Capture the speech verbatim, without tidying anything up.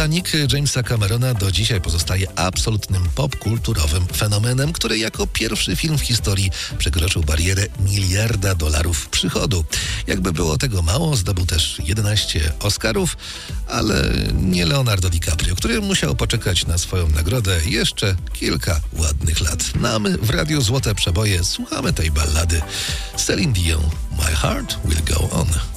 Titanic Jamesa Camerona do dzisiaj pozostaje absolutnym popkulturowym fenomenem, który jako pierwszy film w historii przekroczył barierę miliarda dolarów przychodu. Jakby było tego mało, zdobył też jedenaście Oscarów, ale nie Leonardo DiCaprio, który musiał poczekać na swoją nagrodę jeszcze kilka ładnych lat. No a my w Radiu Złote Przeboje słuchamy tej ballady Celine Dion, My Heart Will Go On.